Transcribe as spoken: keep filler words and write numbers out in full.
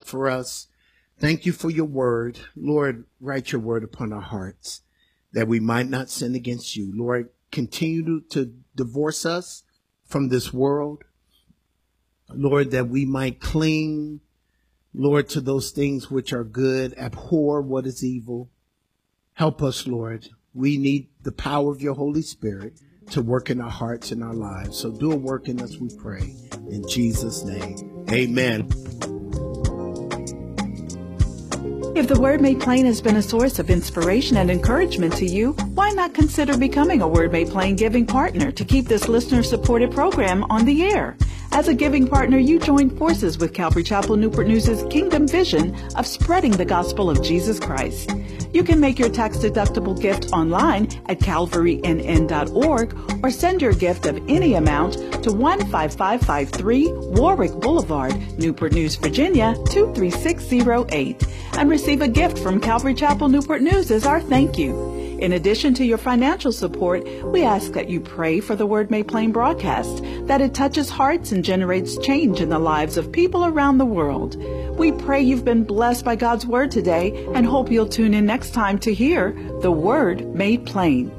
for us. Thank you for your word. Lord, write your word upon our hearts that we might not sin against you. Lord, continue to, to divorce us from this world. Lord, that we might cling, Lord, to those things which are good, abhor what is evil. Help us, Lord. We need the power of your Holy Spirit to work in our hearts and our lives. So do a work in us, we pray. In Jesus' name, amen. If the Word Made Plain has been a source of inspiration and encouragement to you, why not consider becoming a Word Made Plain giving partner to keep this listener-supported program on the air? As a giving partner, you join forces with Calvary Chapel Newport News' Kingdom Vision of spreading the gospel of Jesus Christ. You can make your tax-deductible gift online at calvary n n dot org or send your gift of any amount to one five five five three Warwick Boulevard, Newport News, Virginia two three six zero eight, and receive a gift from Calvary Chapel Newport News as our thank you. In addition to your financial support, we ask that you pray for the Word Made Plain broadcast, that it touches hearts and generates change in the lives of people around the world. We pray you've been blessed by God's Word today and hope you'll tune in next time to hear the Word Made Plain.